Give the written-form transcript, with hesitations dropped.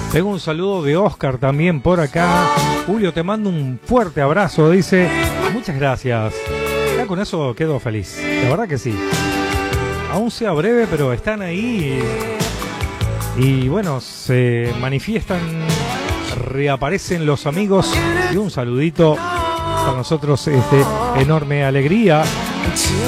Tengo un saludo de Oscar también por acá. Julio, te mando un fuerte abrazo, dice. Muchas gracias. Ya con eso quedo feliz. La verdad que sí. Aún sea breve, pero están ahí. Y bueno, se manifiestan, reaparecen los amigos. Y un saludito para nosotros es de enorme alegría.